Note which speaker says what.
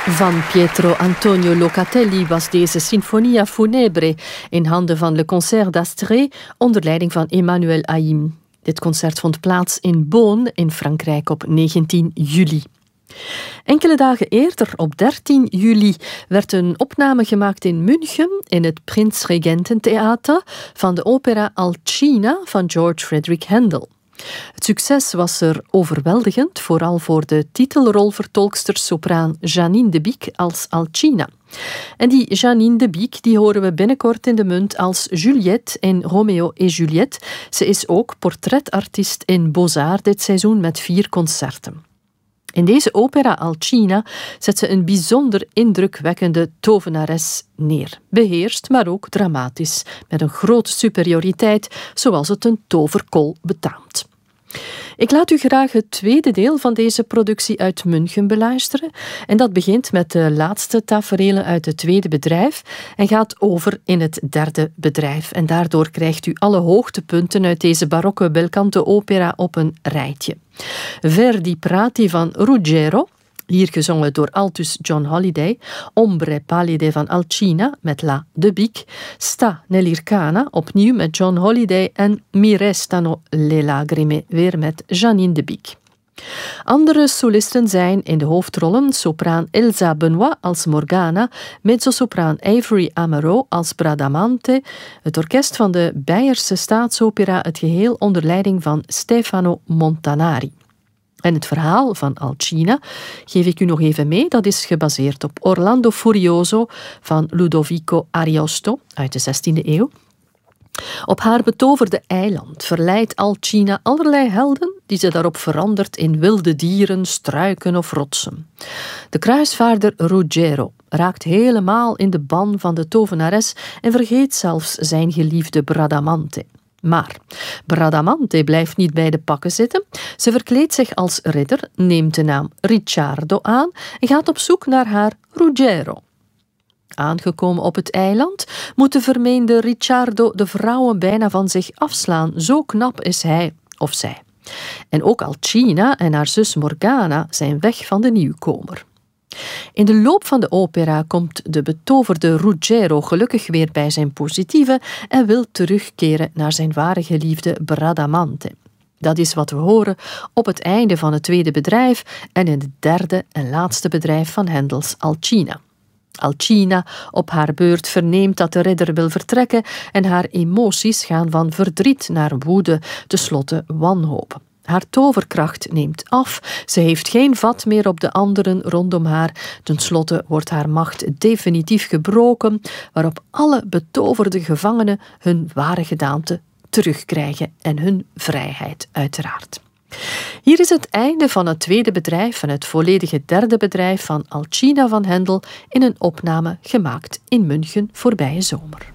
Speaker 1: Van Pietro Antonio Locatelli was deze Sinfonia Funebre in handen van Le Concert d'Astrée onder leiding van Emmanuel Haïm. Dit concert vond plaats in Beaune in Frankrijk op 19 juli. Enkele dagen eerder, op 13 juli, werd een opname gemaakt in München in het Prinzregententheater van de opera Alcina van George Frederick Handel. Het succes was er overweldigend, vooral voor de titelrolvertolkster-sopraan Jeannine de Biek als Alcina. En die Jeannine de Biek die horen we binnenkort in de munt als Juliette in Romeo et Juliette. Ze is ook portretartiest in Beaux-Arts dit seizoen met 4 concerten. In deze opera Alcina zet ze een bijzonder indrukwekkende tovenares neer. Beheerst, maar ook dramatisch, met een grote superioriteit, zoals het een toverkol betaamt. Ik laat u graag het tweede deel van deze productie uit München beluisteren. En dat begint met de laatste taferelen uit het tweede bedrijf en gaat over in het derde bedrijf. En daardoor krijgt u alle hoogtepunten uit deze barokke belcanto opera op een rijtje. Verdi Prati van Ruggiero, hier gezongen door altus John Holiday, Ombre Pallide van Alcina met La de Biek, Sta nell'Ircana, opnieuw met John Holiday en Mi restano le lagrime, weer met Jeannine de Biek. Andere solisten zijn in de hoofdrollen sopraan Elsa Benoit als Morgana, mezzosopraan Avery Amaro als Bradamante, het orkest van de Beierse Staatsopera, het geheel onder leiding van Stefano Montanari. En het verhaal van Alcina geef ik u nog even mee. Dat is gebaseerd op Orlando Furioso van Ludovico Ariosto uit de 16e eeuw. Op haar betoverde eiland verleidt Alcina allerlei helden die ze daarop verandert in wilde dieren, struiken of rotsen. De kruisvaarder Ruggiero raakt helemaal in de ban van de tovenares en vergeet zelfs zijn geliefde Bradamante. Maar Bradamante blijft niet bij de pakken zitten. Ze verkleedt zich als ridder, neemt de naam Ricciardo aan en gaat op zoek naar haar Ruggiero. Aangekomen op het eiland moet de vermeende Ricciardo de vrouwen bijna van zich afslaan. Zo knap is hij of zij. En ook Alcina en haar zus Morgana zijn weg van de nieuwkomer. In de loop van de opera komt de betoverde Ruggiero gelukkig weer bij zijn positieve en wil terugkeren naar zijn ware geliefde Bradamante. Dat is wat we horen op het einde van het tweede bedrijf en in het derde en laatste bedrijf van Handels Alcina. Alcina op haar beurt verneemt dat de ridder wil vertrekken en haar emoties gaan van verdriet naar woede, tenslotte wanhoop. Haar toverkracht neemt af, ze heeft geen vat meer op de anderen rondom haar. Ten slotte wordt haar macht definitief gebroken, waarop alle betoverde gevangenen hun ware gedaante terugkrijgen en hun vrijheid uiteraard. Hier is het einde van het tweede bedrijf en het volledige derde bedrijf van Alcina van Handel in een opname gemaakt in München voorbije zomer.